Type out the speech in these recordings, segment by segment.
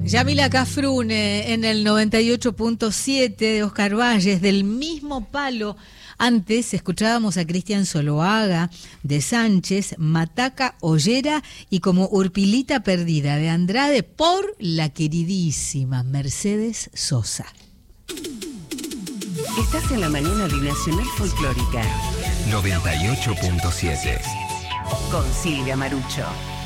Yamila Cafrune en el 98.7 de Oscar Valles, del mismo palo. Antes escuchábamos a Cristian Zoloaga, de Sánchez, Mataca, Ollera y como Urpilita Perdida de Andrade por la queridísima Mercedes Sosa. Estás en la mañana de Nacional Folclórica 98.7 con Silvia Marucho.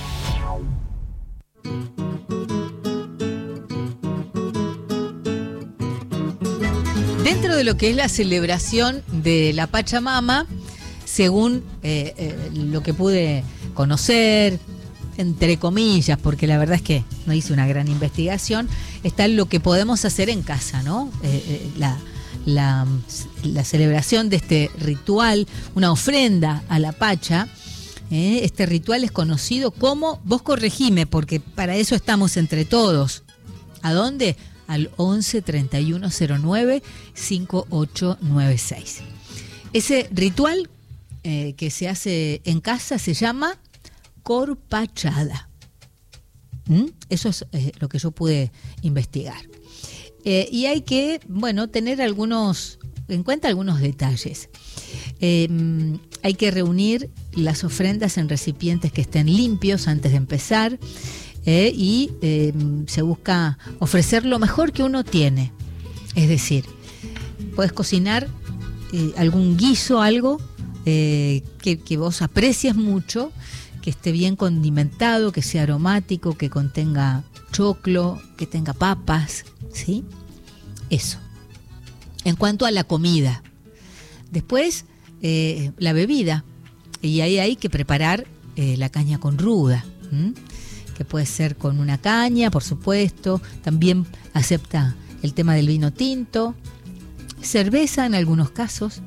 Dentro de lo que es la celebración de la Pachamama, según lo que pude conocer, entre comillas, porque la verdad es que no hice una gran investigación, está lo que podemos hacer en casa, ¿no? La celebración de este ritual, una ofrenda a la Pacha. Este ritual es conocido como, vos corregime, porque para eso estamos entre todos. ¿A dónde? Al 11 31 09 5896. Ese ritual que se hace en casa se llama corpachada. Eso es lo que yo pude investigar. Y hay que, tener en cuenta algunos detalles. Hay que reunir las ofrendas en recipientes que estén limpios antes de empezar. Y se busca ofrecer lo mejor que uno tiene. Es decir, puedes cocinar algún guiso, algo que vos aprecies mucho, que esté bien condimentado, que sea aromático, que contenga choclo, que tenga papas, ¿sí? Eso. En cuanto a la comida. Después, la bebida. Y ahí hay que preparar la caña con ruda. Que puede ser con una caña, por supuesto. También acepta el tema del vino tinto, cerveza en algunos casos.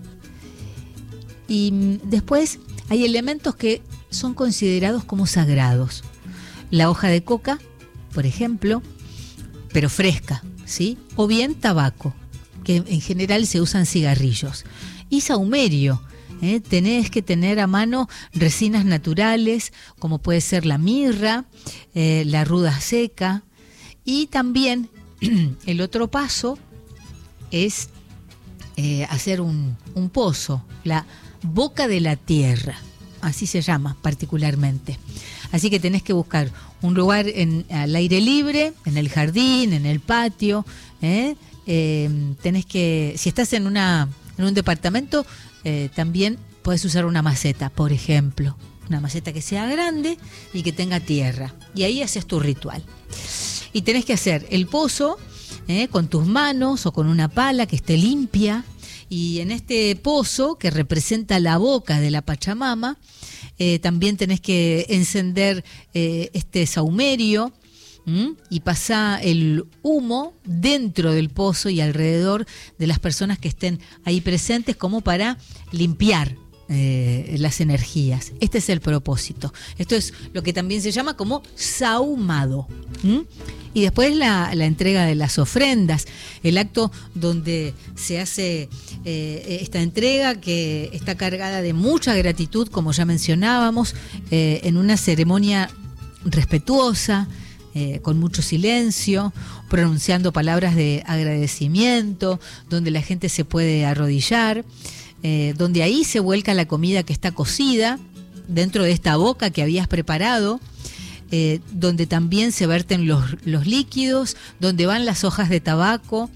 Y después hay elementos que son considerados como sagrados. La hoja de coca, por ejemplo, pero fresca, ¿sí? O bien tabaco, que en general se usan cigarrillos. Y sahumerio. Tenés que tener a mano resinas naturales, como puede ser la mirra, la ruda seca. Y también el otro paso es hacer un pozo, la boca de la tierra, así se llama particularmente. Así que tenés que buscar un lugar al aire libre, en el jardín, en el patio. Tenés que, si estás en un departamento, también puedes usar una maceta, por ejemplo. Una maceta que sea grande y que tenga tierra. Y ahí haces tu ritual. Y tenés que hacer el pozo con tus manos o con una pala que esté limpia. Y en este pozo, que representa la boca de la Pachamama, también tenés que encender este sahumerio. Y pasa el humo dentro del pozo y alrededor de las personas que estén ahí presentes, como para limpiar las energías. Este es el propósito. Esto es lo que también se llama como sahumado. Y después la entrega de las ofrendas, el acto donde se hace esta entrega, que está cargada de mucha gratitud, como ya mencionábamos, en una ceremonia respetuosa, con mucho silencio, pronunciando palabras de agradecimiento, donde la gente se puede arrodillar, donde ahí se vuelca la comida que está cocida dentro de esta boca que habías preparado, donde también se verten los líquidos, donde van las hojas de tabaco,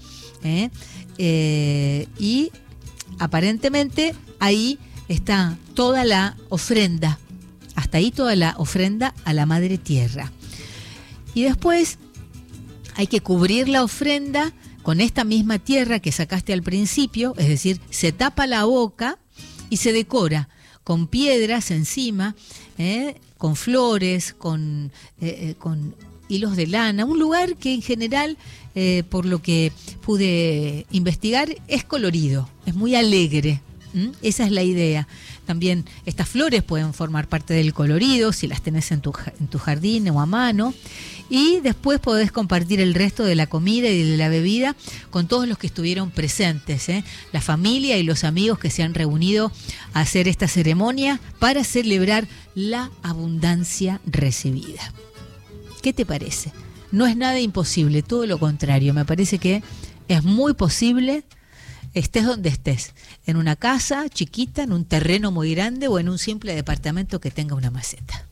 y aparentemente ahí está toda la ofrenda, hasta ahí toda la ofrenda a la Madre Tierra. Y después hay que cubrir la ofrenda con esta misma tierra que sacaste al principio, es decir, se tapa la boca y se decora con piedras encima, con flores, con hilos de lana. Un lugar que en general, por lo que pude investigar, es colorido, es muy alegre. Esa es la idea. También estas flores pueden formar parte del colorido si las tenés en tu jardín o a mano. Y después podés compartir el resto de la comida y de la bebida con todos los que estuvieron presentes, la familia y los amigos que se han reunido a hacer esta ceremonia para celebrar la abundancia recibida. ¿Qué te parece? no es nada imposible, todo lo contrario, me parece que es muy posible, estés donde estés, en una casa chiquita, en un terreno muy grande o en un simple departamento que tenga una maceta.